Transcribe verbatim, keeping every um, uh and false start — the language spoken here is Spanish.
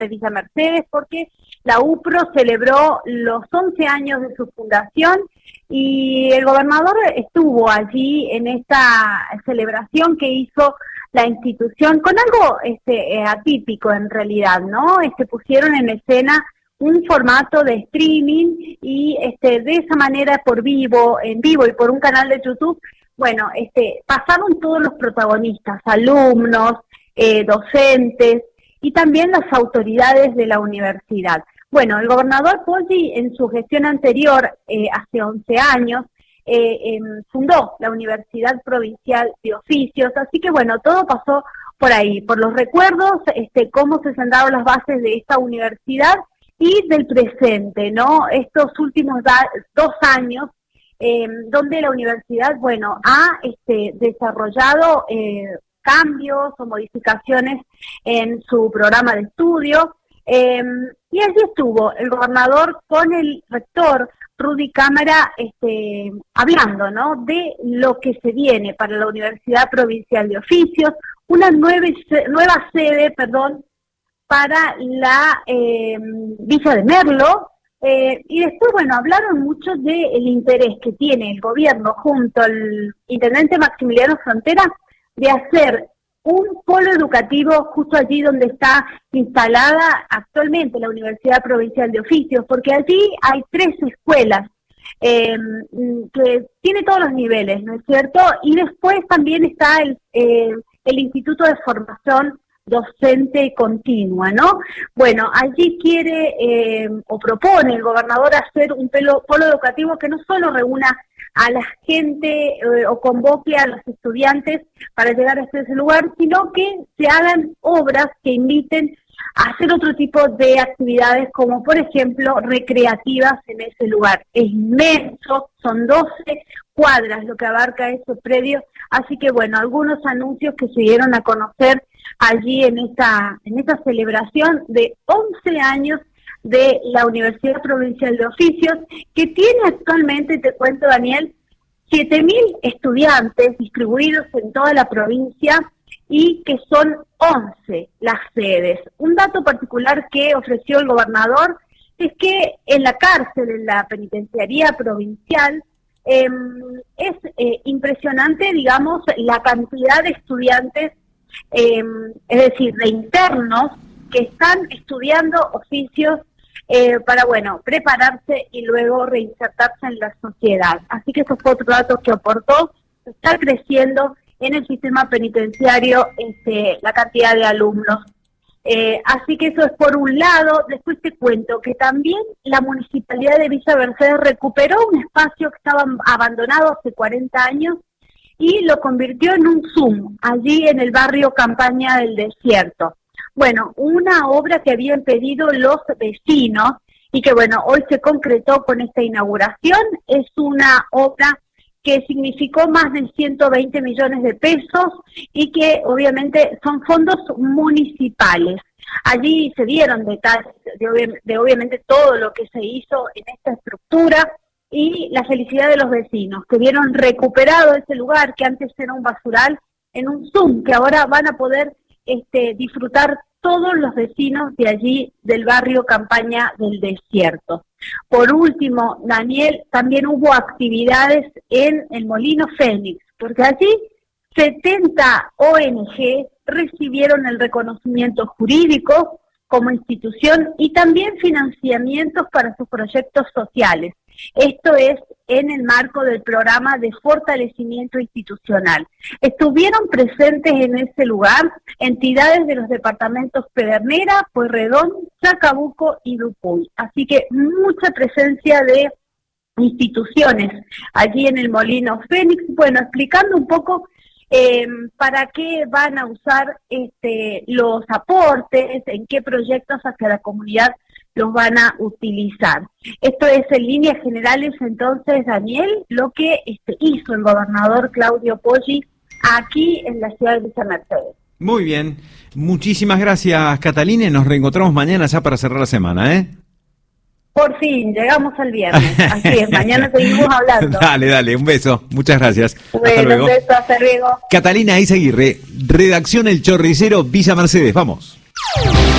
de Villa Mercedes, porque la UPRO celebró los once años de su fundación y el gobernador estuvo allí en esta celebración que hizo la institución con algo este, eh, atípico en realidad, ¿no? Este, pusieron en escena un formato de streaming y este, de esa manera por vivo, en vivo y por un canal de YouTube, bueno, este, pasaron todos los protagonistas, alumnos, eh, docentes y también las autoridades de la universidad. Bueno, el gobernador Poggi en su gestión anterior, eh, hace once años, eh, eh, fundó la Universidad Provincial de Oficios, así que bueno, todo pasó por ahí, por los recuerdos, este, cómo se sentaron las bases de esta universidad y del presente, ¿no? Estos últimos da, dos años, eh, donde la universidad, bueno, ha este, desarrollado eh, cambios o modificaciones en su programa de estudio, eh, y allí estuvo el gobernador con el rector Rudy Cámara este, hablando, ¿no?, de lo que se viene para la Universidad Provincial de Oficios, una nueva, nueva sede, perdón, para la eh, Villa de Merlo, eh, y después, bueno, hablaron mucho del interés que tiene el gobierno junto al intendente Maximiliano Frontera de hacer un polo educativo justo allí donde está instalada actualmente la Universidad Provincial de Oficios, porque allí hay tres escuelas eh, que tiene todos los niveles, ¿no es cierto? Y después también está el, eh, el Instituto de Formación Docente Continua, ¿no? Bueno, allí quiere eh, o propone el gobernador hacer un polo, polo educativo que no solo reúna a la gente eh, o convoque a los estudiantes para llegar a ese lugar, sino que se hagan obras que inviten a hacer otro tipo de actividades, como por ejemplo recreativas en ese lugar. Es inmenso, son doce cuadras lo que abarca ese predio, así que bueno, algunos anuncios que se dieron a conocer allí en esta, en esta celebración de once años de la Universidad Provincial de Oficios, que tiene actualmente, te cuento Daniel, siete mil estudiantes distribuidos en toda la provincia y que son once las sedes. Un dato particular que ofreció el gobernador es que en la cárcel, en la penitenciaría provincial, eh, es eh, impresionante, digamos, la cantidad de estudiantes, eh, es decir, de internos que están estudiando oficios eh, para, bueno, prepararse y luego reinsertarse en la sociedad. Así que eso fue otro dato que aportó. Está creciendo en el sistema penitenciario este, la cantidad de alumnos. Eh, así que eso es por un lado. Después te cuento que también la Municipalidad de Villa Mercedes recuperó un espacio que estaba abandonado hace cuarenta años y lo convirtió en un Zoom, allí en el barrio Campaña del Desierto. Bueno, una obra que habían pedido los vecinos y que, bueno, hoy se concretó con esta inauguración. Es una obra que significó más de ciento veinte millones de pesos y que obviamente son fondos municipales. Allí se dieron detalles de, obvi de obviamente todo lo que se hizo en esta estructura y la felicidad de los vecinos que vieron recuperado ese lugar que antes era un basural en un Zoom, que ahora van a poder este, disfrutar todos los vecinos de allí del barrio Campaña del Desierto. Por último, Daniel, también hubo actividades en el Molino Fénix, porque allí setenta O N G recibieron el reconocimiento jurídico como institución y también financiamientos para sus proyectos sociales. Esto es en el marco del programa de fortalecimiento institucional. Estuvieron presentes en ese lugar entidades de los departamentos Pedernera, Pueyrredón, Chacabuco y Dupuy. Así que mucha presencia de instituciones allí en el Molino Fénix. Bueno, explicando un poco eh, para qué van a usar este, los aportes, en qué proyectos hacia la comunidad los van a utilizar. Esto es en líneas generales, entonces, Daniel, lo que este, hizo el gobernador Claudio Poggi aquí en la ciudad de Villa Mercedes. Muy bien, muchísimas gracias, Catalina, y nos reencontramos mañana ya para cerrar la semana, ¿eh? Por fin, llegamos al viernes, así es, mañana seguimos hablando. Dale, dale, un beso, muchas gracias. Bueno, hasta luego. Un beso, hasta luego. Catalina Izaguirre, redacción El Chorricero, Villa Mercedes, vamos.